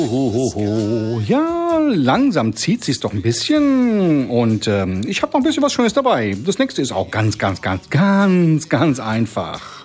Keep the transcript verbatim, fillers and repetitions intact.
Hohoho. Ja, langsam zieht sich's doch ein bisschen und ähm, ich habe noch ein bisschen was Schönes dabei. Das nächste ist auch ganz, ganz, ganz, ganz, ganz einfach.